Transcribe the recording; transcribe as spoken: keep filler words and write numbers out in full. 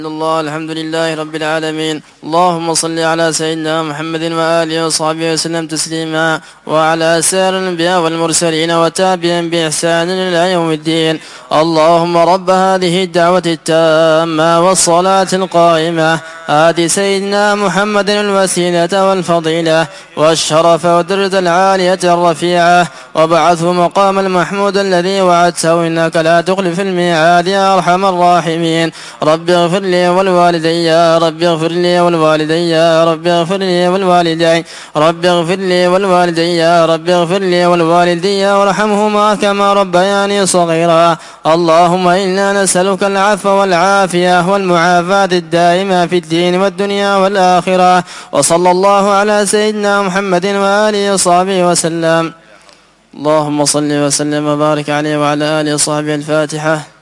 الله الحمد لله رب العالمين. اللهم صل على سيدنا محمد وآله وصحبه وسلم تسليما، وعلى سائر الأنبياء والمرسلين وتابعين بإحسان إلى يوم الدين. اللهم رب هذه الدعوة التامة والصلاة القائمة آت سيدنا محمد الوسيلة والفضيلة والشرف والدرجة العالية الرفيعة، وبعثه مقام المحمود الذي وعدته إنك لا تخلف الميعاد يا أرحم الراحمين. رب اغفر لي والوالدي يا رب اغفر لي والوالدي يا رب اغفر لي والوالدين رب اغفر لي والوالدي يا رب اغفر لي والوالدي وارحمهما كما ربياني صغيرا. اللهم إنا نسألك العفو والعافية والمعافاة الدائمة في الدين والدنيا والآخرة. وصلى الله على سيدنا محمد وآله وصحبه وسلم. اللهم صل وسلم وبارك عليه وعلى آله وصحبه. الفاتحة.